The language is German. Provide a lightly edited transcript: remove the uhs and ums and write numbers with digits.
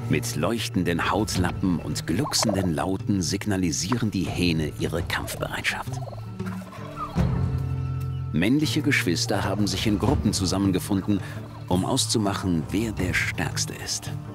Mit leuchtenden Hautlappen und glucksenden Lauten signalisieren die Hähne ihre Kampfbereitschaft. Männliche Geschwister haben sich in Gruppen zusammengefunden, um auszumachen, wer der Stärkste ist.